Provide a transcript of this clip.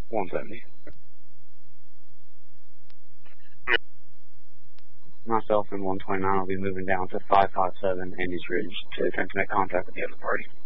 170. Myself and 129 will be moving down to 557 Andes Ridge to attempt to make contact with the other party.